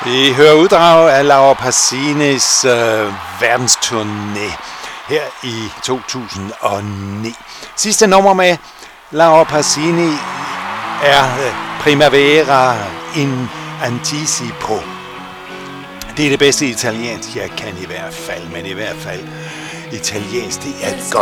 Vi hører uddrag af Laura Passinis verdensturné her i 2009. Sidste nummer med Laura Passini er Primavera in Anticipo. Det er det bedste italiensk, jeg kan i hvert fald, men i hvert fald italiensk, det er godt.